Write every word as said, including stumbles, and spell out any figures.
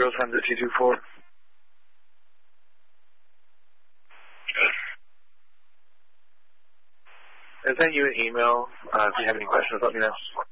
zero times at two two four. I sent you an email. Uh, if you have any questions, let me know.